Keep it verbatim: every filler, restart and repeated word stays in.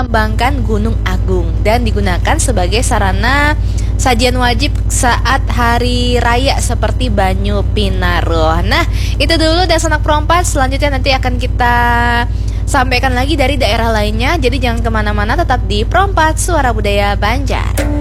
melambangkan Gunung Agung dan digunakan sebagai sarana sajian wajib saat hari raya seperti Banyu Pinaruh. Nah, itu dulu Dasanak Pro empat. Selanjutnya nanti akan kita sampaikan lagi dari daerah lainnya. Jadi jangan kemana-mana, tetap di Pro empat Suara Budaya Banjar.